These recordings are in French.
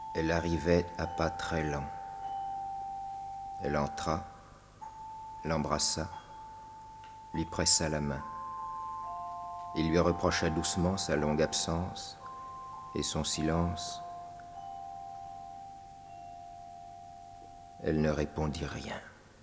Elle arrivait à pas très lents. Elle entra, l'embrassa, lui pressa la main. Il lui reprocha doucement sa longue absence et son silence. Elle ne répondit rien.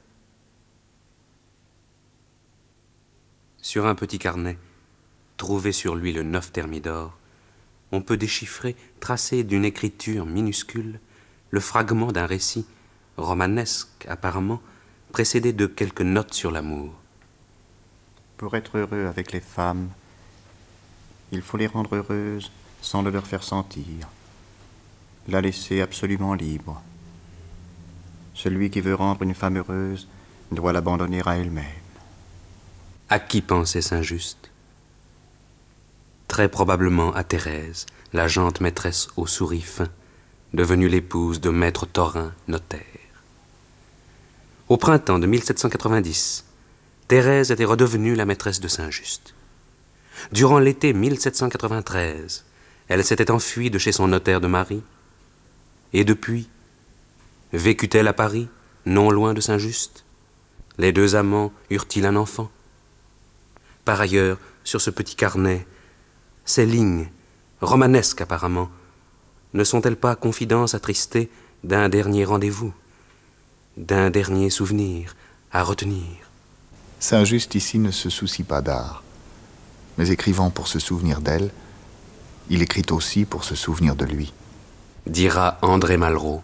Sur un petit carnet, trouvé sur lui le 9 Thermidor, on peut déchiffrer, tracé d'une écriture minuscule, le fragment d'un récit, romanesque apparemment, précédé de quelques notes sur l'amour. Pour être heureux avec les femmes, il faut les rendre heureuses sans le leur faire sentir, la laisser absolument libre. Celui qui veut rendre une femme heureuse doit l'abandonner à elle-même. À qui pensait Saint-Just? Très probablement à Thérèse, la jante maîtresse au souris fin, devenue l'épouse de maître Thorin, notaire. Au printemps de 1790, Thérèse était redevenue la maîtresse de Saint-Just. Durant l'été 1793, elle s'était enfuie de chez son notaire de Marie. Et depuis, vécut-elle à Paris, non loin de Saint-Just? Les deux amants eurent-ils un enfant? Par ailleurs, sur ce petit carnet, ces lignes, romanesques apparemment, ne sont-elles pas confidences attristées d'un dernier rendez-vous, d'un dernier souvenir à retenir? Saint-Just ici ne se soucie pas d'art. Mais écrivant pour se souvenir d'elle, il écrit aussi pour se souvenir de lui. Dira André Malraux.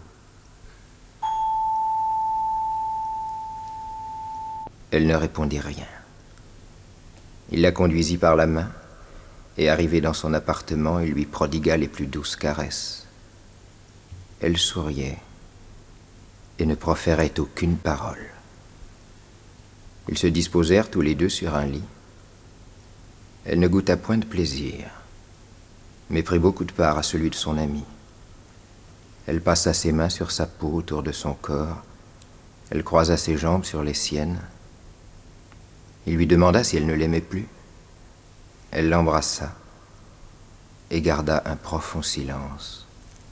Elle ne répondit rien. Il la conduisit par la main, et arrivé dans son appartement, il lui prodigua les plus douces caresses. Elle souriait et ne proférait aucune parole. Ils se disposèrent tous les deux sur un lit. Elle ne goûta point de plaisir, mais prit beaucoup de part à celui de son ami. Elle passa ses mains sur sa peau autour de son corps. Elle croisa ses jambes sur les siennes. Il lui demanda si elle ne l'aimait plus. Elle l'embrassa et garda un profond silence.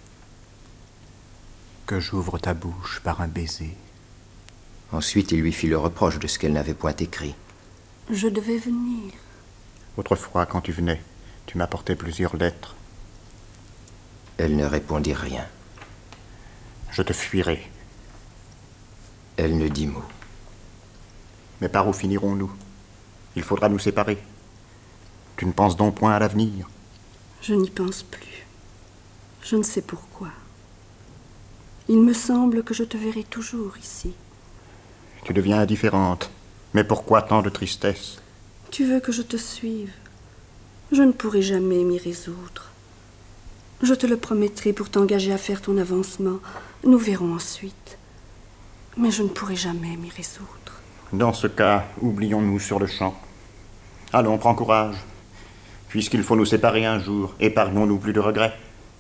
Que j'ouvre ta bouche par un baiser. Ensuite, il lui fit le reproche de ce qu'elle n'avait point écrit. Je devais venir. Autrefois, quand tu venais, tu m'apportais plusieurs lettres. Elle ne répondit rien. Je te fuirai. Elle ne dit mot. Mais par où finirons-nous? Il faudra nous séparer. Tu ne penses donc point à l'avenir? Je n'y pense plus. Je ne sais pourquoi. Il me semble que je te verrai toujours ici. Tu deviens indifférente. Mais pourquoi tant de tristesse? Tu veux que je te suive. Je ne pourrai jamais m'y résoudre. Je te le promettrai pour t'engager à faire ton avancement. Nous verrons ensuite. Mais je ne pourrai jamais m'y résoudre. Dans ce cas, oublions-nous sur le champ. Allons, prends courage. Puisqu'il faut nous séparer un jour, épargnons-nous plus de regrets.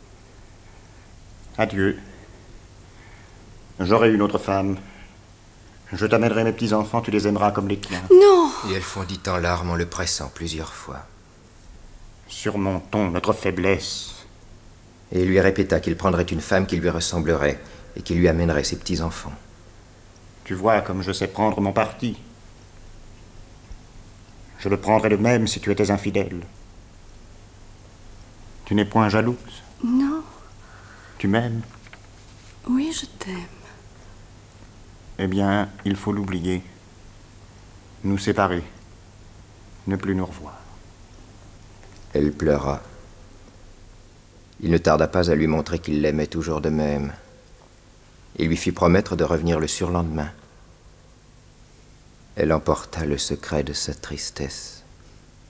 Adieu. J'aurai une autre femme. Je t'amènerai mes petits-enfants, tu les aimeras comme les tiens. Non! Et elle fondit en larmes en le pressant plusieurs fois. Surmontons notre faiblesse. Et il lui répéta qu'il prendrait une femme qui lui ressemblerait et qui lui amènerait ses petits-enfants. Tu vois comme je sais prendre mon parti. Je le prendrais de même si tu étais infidèle. Tu n'es point jalouse? Non. Tu m'aimes? Oui, je t'aime. Eh bien, il faut l'oublier. Nous séparer. Ne plus nous revoir. Elle pleura. Il ne tarda pas à lui montrer qu'il l'aimait toujours de même. Il lui fit promettre de revenir le surlendemain. Elle emporta le secret de sa tristesse.